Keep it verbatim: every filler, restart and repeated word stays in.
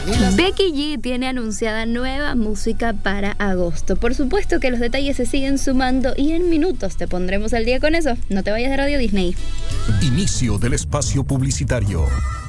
Becky G tiene anunciada nueva música para agosto. Por supuesto que los detalles se siguen sumando y en minutos te pondremos al día con eso. No te vayas de Radio Disney. Inicio del espacio publicitario.